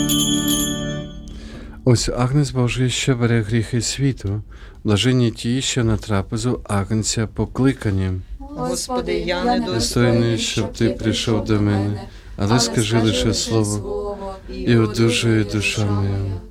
Ось Агнець Божий, що бере гріхи світу, блаженні ті, що на трапезу Агнця покликані. Господи, я не Достойний, щоб ти прийшов до мене, але скажи лише слово, і одужує душа моя.